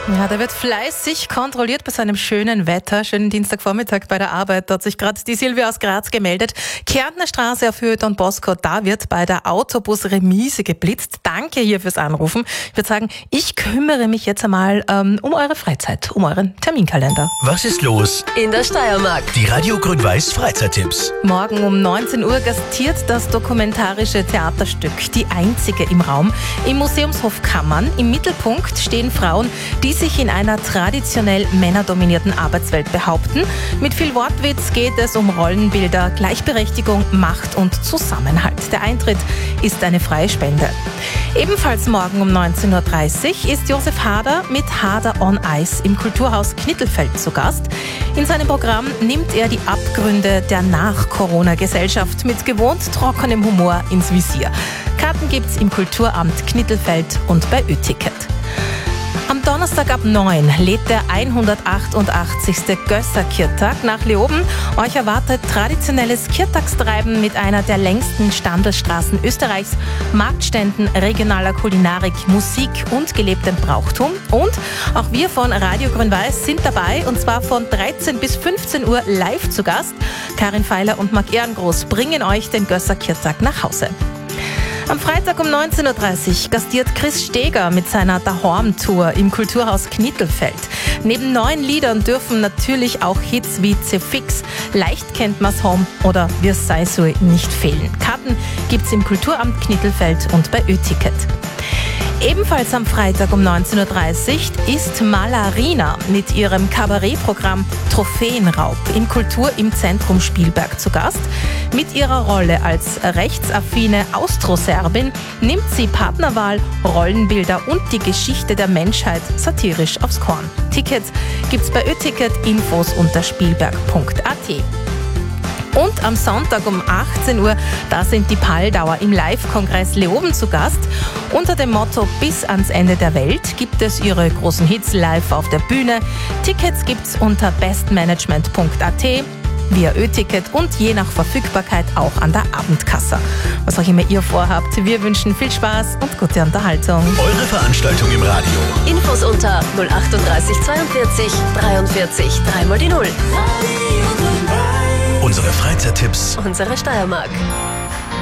Ja, der wird fleißig kontrolliert bei seinem schönen Wetter. Schönen Dienstagvormittag bei der Arbeit. Da hat sich gerade die Silvia aus Graz gemeldet. Kärntner Straße auf Höhe Don Bosco, da wird bei der Autobusremise geblitzt. Danke hier fürs Anrufen. Ich würde sagen, ich kümmere mich jetzt einmal um eure Freizeit, um euren Terminkalender. Was ist los in der Steiermark? Die Radio Grün-Weiß Freizeittipps. Morgen um 19 Uhr gastiert das dokumentarische Theaterstück Die Einzige im Raum im Museumshof Kammern. Im Mittelpunkt stehen Frauen, die sich in einer traditionell männerdominierten Arbeitswelt behaupten. Mit viel Wortwitz geht es um Rollenbilder, Gleichberechtigung, Macht und Zusammenhalt. Der Eintritt ist eine freie Spende. Ebenfalls morgen um 19.30 Uhr ist Josef Hader mit Hader on Ice im Kulturhaus Knittelfeld zu Gast. In seinem Programm nimmt er die Abgründe der Nach-Corona-Gesellschaft mit gewohnt trockenem Humor ins Visier. Karten gibt's im Kulturamt Knittelfeld und bei Ö-Ticket. Am Donnerstag ab 9 lädt der 188. Gösser-Kirtag nach Leoben. Euch erwartet traditionelles Kirtagstreiben mit einer der längsten Standelstraßen Österreichs, Marktständen, regionaler Kulinarik, Musik und gelebtem Brauchtum. Und auch wir von Radio Grün-Weiß sind dabei, und zwar von 13 bis 15 Uhr live zu Gast. Karin Feiler und Marc Ehrengroß bringen euch den Gösser-Kirtag nach Hause. Am Freitag um 19.30 Uhr gastiert Chris Steger mit seiner Dahorm-Tour im Kulturhaus Knittelfeld. Neben neuen Liedern dürfen natürlich auch Hits wie Fix, Leicht kennt man's Home oder Wir sei so nicht fehlen. Karten gibt's im Kulturamt Knittelfeld und bei Ö-Ticket. Ebenfalls am Freitag um 19.30 Uhr ist Malarina mit ihrem Kabarettprogramm Trophäenraub im Kultur im Zentrum Spielberg zu Gast. Mit ihrer Rolle als rechtsaffine Austroserbin nimmt sie Partnerwahl, Rollenbilder und die Geschichte der Menschheit satirisch aufs Korn. Tickets gibt's bei Ö-Ticket, Infos unter spielberg.at. Und am Sonntag um 18 Uhr, da sind die Paldauer im Live-Kongress Leoben zu Gast. Unter dem Motto Bis ans Ende der Welt gibt es ihre großen Hits live auf der Bühne. Tickets gibt's unter bestmanagement.at, via Ö-Ticket und je nach Verfügbarkeit auch an der Abendkasse. Was auch immer ihr vorhabt, wir wünschen viel Spaß und gute Unterhaltung. Eure Veranstaltung im Radio. Infos unter 038 42 43 3 mal die 0. Unsere Freizeittipps. Unsere Steiermark.